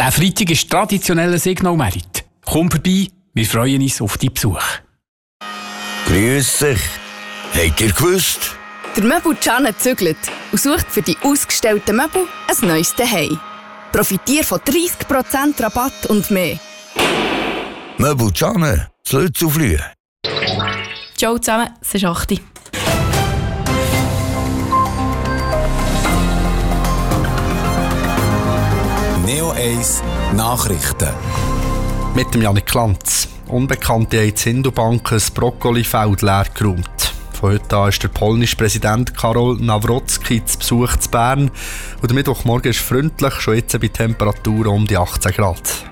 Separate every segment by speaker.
Speaker 1: Der Freitag ist traditioneller Signalmerit. Komm vorbei, wir freuen uns auf deinen Besuch.
Speaker 2: Grüß dich. Habt ihr gewusst?
Speaker 3: Der Möbel Can zügelt und sucht für die ausgestellten Möbel ein neues Zuhause. Profitiere von 30% Rabatt und mehr.
Speaker 2: Möbel Can, zu Lützelflüh.
Speaker 4: Ciao zusammen, es ist 8 Uhr.
Speaker 5: Neo 1 Nachrichten.
Speaker 6: Mit dem Janik Lanz. Unbekannte haben in Hindubank ein Brokkolifeld leer geräumt. Von heute an ist der polnische Präsident Karol Nawrocki zu Besuch in Bern. Und der Mittwochmorgen ist freundlich, schon jetzt bei Temperaturen um die 18 Grad.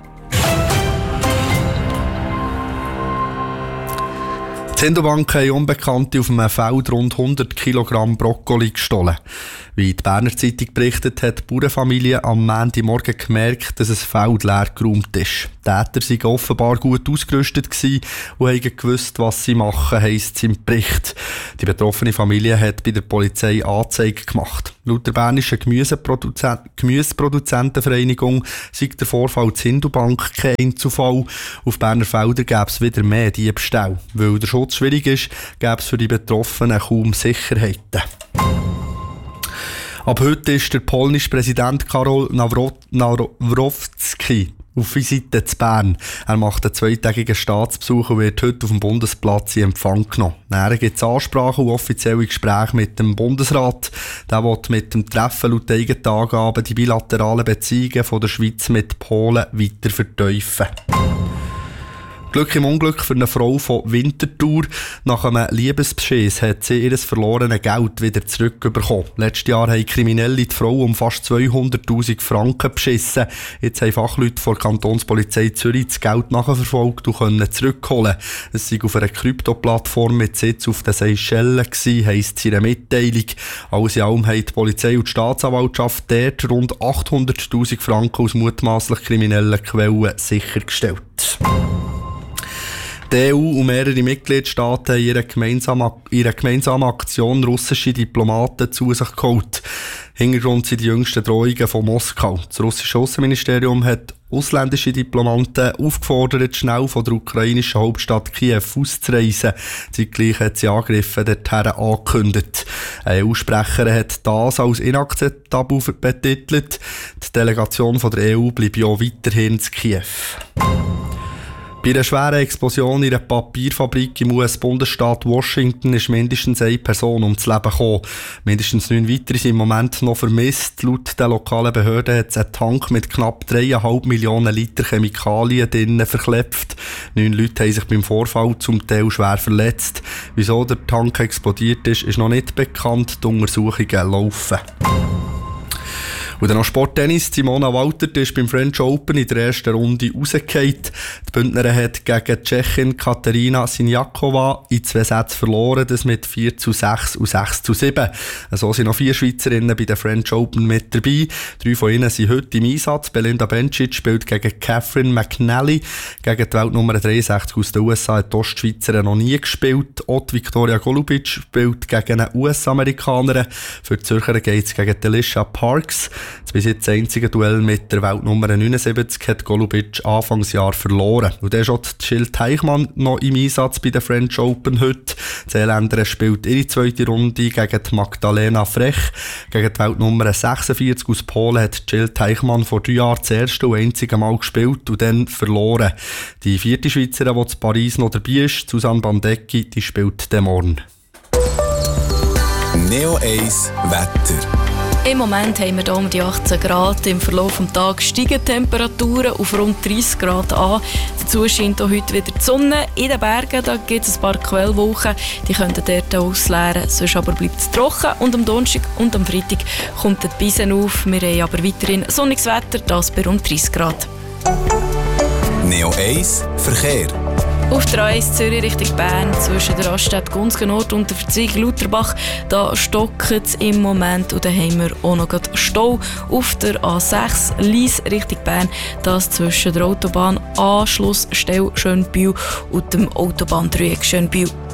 Speaker 6: Die Hindubank haben Unbekannte auf einem Feld rund 100 Kilogramm Brokkoli gestohlen. Wie die Berner Zeitung berichtet, hat die Bauernfamilie am Montagmorgen gemerkt, dass ein Feld leer geräumt ist. Die Täter waren offenbar gut ausgerüstet und haben gewusst, was sie machen, heisst es im Bericht. Die betroffene Familie hat bei der Polizei Anzeige gemacht. Laut der bernischen Gemüseproduzentenvereinigung sei der Vorfall in Hindubank kein Einzelfall. Auf Berner Feldern gäbe es wieder mehr Diebstähle. Weil der Schutz schwierig ist, gäbe es für die Betroffenen kaum Sicherheiten. Ab heute ist der polnische Präsident Karol Nawrocki auf Visite zu Bern. Er macht einen 2-tägigen Staatsbesuch und wird heute auf dem Bundesplatz in Empfang genommen. Nachher gibt es Ansprachen und offizielle Gespräche mit dem Bundesrat. Der will mit dem Treffen laut eigenen Angaben die bilateralen Beziehungen von der Schweiz mit Polen weiter vertiefen. Glück im Unglück für eine Frau von Winterthur. Nach einem Liebesbeschiss hat sie ihr verlorenes Geld wieder zurückbekommen. Letztes Jahr haben Kriminelle die Frau um fast 200'000 Franken beschissen. Jetzt haben Fachleute von der Kantonspolizei Zürich das Geld nachverfolgt und können zurückholen. Es sei auf einer Krypto-Plattform mit Sitz auf den Seychellen gewesen, heisst es in einer Mitteilung. Alles in allem haben die Polizei und die Staatsanwaltschaft dort rund 800'000 Franken aus mutmaßlich kriminellen Quellen sichergestellt. Die EU und mehrere Mitgliedstaaten haben ihre gemeinsame Aktion russische Diplomaten zu sich geholt. Hintergrund sind die jüngsten Drohungen von Moskau. Das russische Außenministerium hat ausländische Diplomaten aufgefordert, schnell von der ukrainischen Hauptstadt Kiew auszureisen. Zeitgleich hat sie Angriffe dorthin angekündigt. Ein EU-Sprecher hat das als inakzeptabel betitelt. Die Delegation von der EU bleibt ja weiterhin in Kiew. Bei einer schweren Explosion in einer Papierfabrik im US-Bundesstaat Washington ist mindestens eine Person ums Leben gekommen. Mindestens 9 weitere sind im Moment noch vermisst. Laut der lokalen Behörden hat es einen Tank mit knapp 3,5 Millionen Liter Chemikalien drinnen verklebt. 9 Leute haben sich beim Vorfall zum Teil schwer verletzt. Wieso der Tank explodiert ist noch nicht bekannt. Die Untersuchungen laufen. Und dann noch Sporttennis. Simona Walter ist beim French Open in der ersten Runde rausgefallen. Die Bündnerin hat gegen die Tschechin Katerina Siniakova in 2 Sätzen verloren, das mit 4:6 und 6:7. So sind noch 4 Schweizerinnen bei den French Open mit dabei. 3 von ihnen sind heute im Einsatz. Belinda Bencic spielt gegen Catherine McNally. Gegen die Weltnummer 63 aus den USA hat die Ostschweizerin noch nie gespielt. Auch Victoria Golubic spielt gegen eine US-Amerikanerin. Für die Zürcher geht es gegen Alicia Parks. Das bis jetzt einzige Duell mit der Weltnummer 79 hat Golubic Anfangsjahr verloren. Und dann ist auch Jill Teichmann noch im Einsatz bei den French Open heute. Die Seeländerin spielt ihre zweite Runde gegen die Magdalena Frech. Gegen die Weltnummer 46 aus Polen hat Jill Teichmann vor 3 Jahren das erste und einzige Mal gespielt und dann verloren. Die 4. Schweizerin, die in Paris noch dabei ist, Susanne Bandecki, die spielt den morgen.
Speaker 5: Neo 1 Wetter.
Speaker 4: Im Moment haben wir hier um die 18 Grad. Im Verlauf des Tages steigen die Temperaturen auf rund 30 Grad an. Dazu scheint auch heute wieder die Sonne. In den Bergen gibt es ein paar Quellwolken. Die könnten dort ausleeren. Sonst aber bleibt es trocken. Und am Donnerstag und am Freitag kommt die Bisen auf. Wir haben aber weiterhin sonniges Wetter, das bei rund 30 Grad.
Speaker 5: Neo 1 Verkehr.
Speaker 4: Auf der A1 Zürich Richtung Bern zwischen der Raststätte Gunzgen-Nord und der Verzweig Lauterbach, da stockt es im Moment und dann haben wir auch noch Stau auf der A6 Lyss Richtung Bern, das zwischen der Autobahnanschlussstelle Schönbühl und dem Autobahndreieck Schönbühl.